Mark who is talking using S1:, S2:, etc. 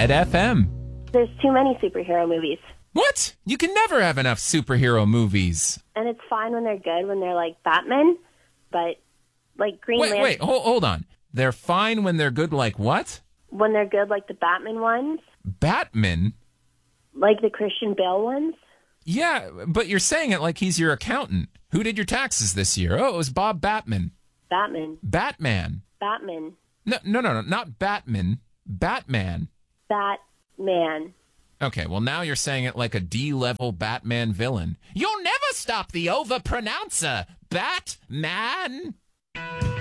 S1: Red FM.
S2: There's too many superhero movies.
S1: What? You can never have enough superhero movies.
S2: And it's fine when they're good, when they're like Batman, but like Green Lantern.
S1: Wait, hold on. They're fine when they're good like what?
S2: When they're good like the Batman ones.
S1: Batman?
S2: Like the Christian Bale ones.
S1: Yeah, but you're saying it like he's your accountant. Who did your taxes this year? Oh, it was Bob Batman.
S2: Batman.
S1: Batman.
S2: Batman.
S1: No, not Batman. Batman.
S2: Batman.
S1: Okay, well now you're saying it like a D-level Batman villain. You'll never stop the overpronouncer, Batman.